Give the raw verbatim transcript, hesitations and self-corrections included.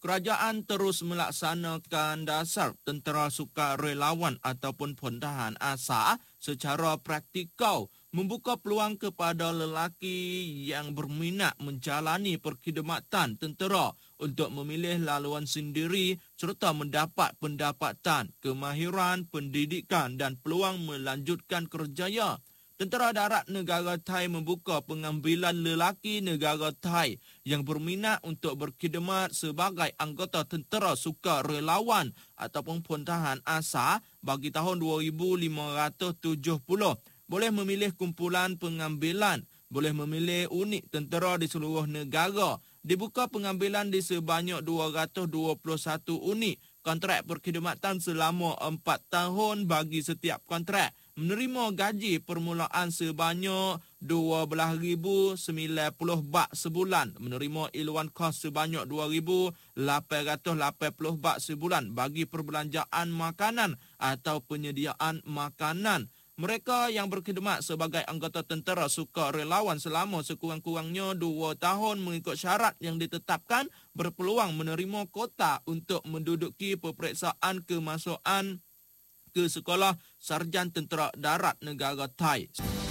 kerajaan terus melaksanakan dasar tentera sukarelawan ataupun pentahan asal secara praktikal, membuka peluang kepada lelaki yang berminat menjalani perkhidmatan tentera untuk memilih laluan sendiri serta mendapat pendapatan, kemahiran, pendidikan dan peluang melanjutkan kerjaya. Tentera Darat Negara Thai membuka pengambilan lelaki negara Thai yang berminat untuk berkhidmat sebagai anggota tentera sukarelawan ataupun pentahan asal bagi tahun dua ribu lima ratus tujuh puluh. Boleh memilih kumpulan pengambilan, boleh memilih unit tentera di seluruh negara. Dibuka pengambilan di sebanyak dua ratus dua puluh satu unit. Kontrak perkhidmatan selama empat tahun bagi setiap kontrak. Menerima gaji permulaan sebanyak dua belas ribu sembilan puluh baht sebulan. Menerima iluan kos sebanyak dua ribu lapan ratus lapan puluh baht sebulan bagi perbelanjaan makanan atau penyediaan makanan. Mereka yang berkhidmat sebagai anggota tentera sukarelawan selama sekurang-kurangnya dua tahun mengikut syarat yang ditetapkan berpeluang menerima kota untuk menduduki peperiksaan kemasukan ke Sekolah Sarjan Tentera Darat Negara Thai.